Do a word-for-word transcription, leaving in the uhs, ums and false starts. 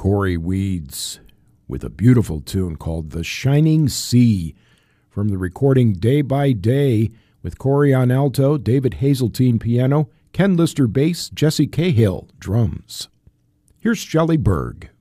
Cory Weeds with a beautiful tune called The Shining Sea from the recording Day by Day with Cory on alto, David Hazeltine piano, Ken Lister bass, Jesse Cahill drums. Here's Shelley Berg.